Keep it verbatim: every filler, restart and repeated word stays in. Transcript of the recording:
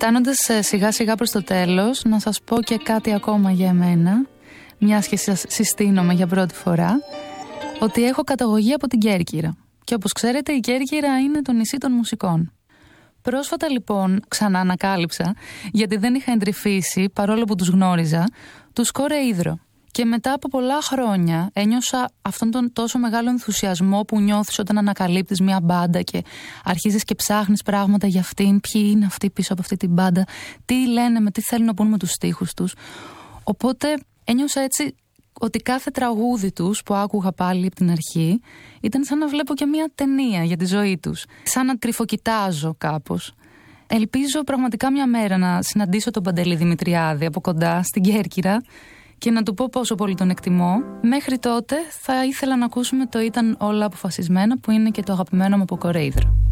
Φτάνοντας σιγά σιγά προς το τέλος, να σας πω και κάτι ακόμα για εμένα, μιας και σας συστήνομαι για πρώτη φορά, ότι έχω καταγωγή από την Κέρκυρα. Και όπως ξέρετε, η Κέρκυρα είναι το νησί των μουσικών. Πρόσφατα λοιπόν ξανά ανακάλυψα, γιατί δεν είχα εντρυφήσει παρόλο που τους γνώριζα, τους Κορεΐδρο. Και μετά από πολλά χρόνια ένιωσα αυτόν τον τόσο μεγάλο ενθουσιασμό που νιώθεις όταν ανακαλύπτεις μια μπάντα και αρχίζεις και ψάχνεις πράγματα για αυτήν, ποιοι είναι αυτοί πίσω από αυτή την μπάντα, τι λένε, με τι θέλουν να πούν με τους στίχους τους. Οπότε ένιωσα έτσι ότι κάθε τραγούδι τους που άκουγα πάλι από την αρχή ήταν σαν να βλέπω και μια ταινία για τη ζωή τους, σαν να κρυφοκοιτάζω κάπως. Ελπίζω πραγματικά μια μέρα να συναντήσω τον Παντελή Δημητριάδη από κοντά στην Κέρκυρα και να του πω πόσο πολύ τον εκτιμώ. Μέχρι τότε θα ήθελα να ακούσουμε το «Ήταν όλα αποφασισμένα», που είναι και το αγαπημένο μου από Κορεΐδρο.